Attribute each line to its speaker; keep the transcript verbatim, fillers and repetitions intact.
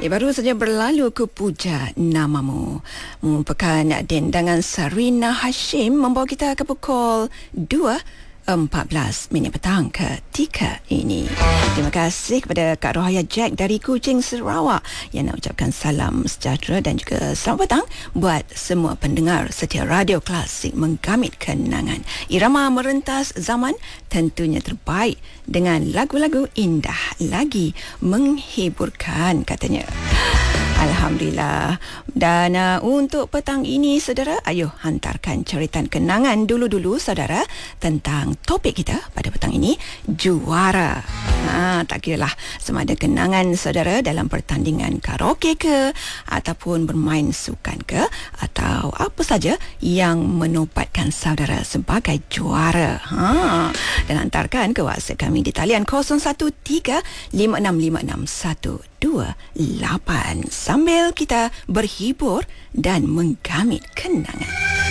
Speaker 1: Ya, baru saja berlalu Ku Puja Namamu merupakan dendangan Sarina Hashim membawa kita ke pukul dua empat belas minit petang ketika ini. Terima kasih kepada Kak Rohaya Jack dari Kuching, Sarawak yang nak ucapkan salam sejahtera dan juga selamat petang buat semua pendengar setia Radio Klasik Menggamit Kenangan. Irama merentas zaman tentunya terbaik dengan lagu-lagu indah lagi menghiburkan katanya. Alhamdulillah. Dan uh, untuk petang ini saudara, ayo hantarkan ceritan kenangan dulu-dulu saudara tentang topik kita pada petang ini, juara. Ha, tak kiralah sama ada kenangan saudara dalam pertandingan karaoke ke ataupun bermain sukan ke atau apa saja yang menopatkan saudara sebagai juara. Ha, dan hantarkan ke WhatsApp kami di talian kosong satu tiga lima enam lima enam satu dua lapan sambil kita berhibur dan menggamit kenangan.